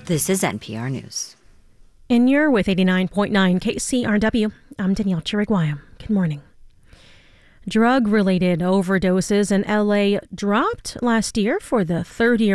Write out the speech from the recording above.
This is NPR News. And you're with 89.9 KCRW. I'm Danielle Chiriguaya. Good morning. Drug-related overdoses in L.A. dropped last year for the third year